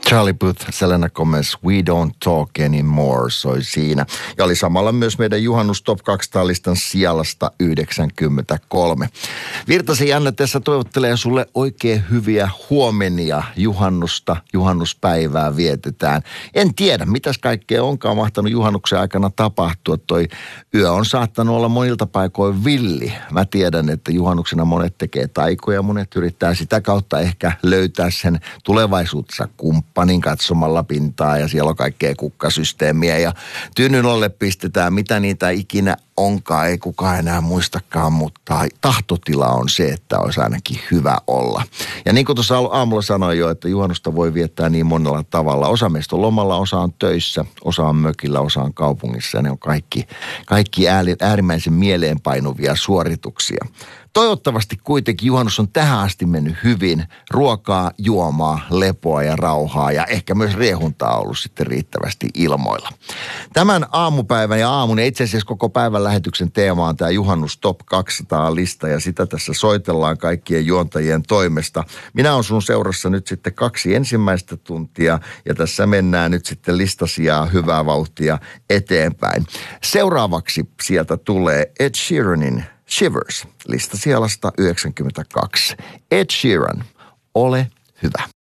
Charlie Puth, Selena Gomez, We Don't Talk Anymore soi siinä. Ja oli samalla myös meidän juhannus Top 200-listan sijalasta 93. Virtasen Janne tässä toivottelee sulle oikein hyviä huomenia juhannusta. Juhannuspäivää vietetään. En tiedä, mitäs kaikkea onkaan mahtanut juhannuksen aikana tapahtua. Toi yö on saattanut olla monilta paikoin villi. Mä tiedän, että juhannuksena monet tekee taikoja, monet yrittää sitä kautta ehkä löytää sen tulevaisuudessa kumppanin katsomalla pintaa ja siellä on kaikkea kukkasysteemiä ja tynnynolle pistetään, mitä niitä ikinä onkaan, ei kukaan enää muistakaan, mutta tahtotila on se, että olisi ainakin hyvä olla. Ja niin kuin tuossa aamulla sanoin jo, että juhannusta voi viettää niin monella tavalla. Osa meistä on lomalla, osa on töissä, osa on mökillä, osa on kaupungissa ja ne on kaikki äärimmäisen mieleenpainuvia suorituksia. Toivottavasti kuitenkin juhannus on tähän asti mennyt hyvin. Ruokaa, juomaa, lepoa ja rauhaa ja ehkä myös riehuntaa ollut sitten riittävästi ilmoilla. Tämän aamupäivän ja aamun ja itse asiassa koko päivän lähetyksen teema on tämä juhannus Top 200-lista ja sitä tässä soitellaan kaikkien juontajien toimesta. Minä olen sun seurassa nyt sitten 2 ensimmäistä tuntia ja tässä mennään nyt sitten listasijaa hyvää vauhtia eteenpäin. Seuraavaksi sieltä tulee Ed Sheeranin Shivers, listasijalasta 92. Ed Sheeran, ole hyvä.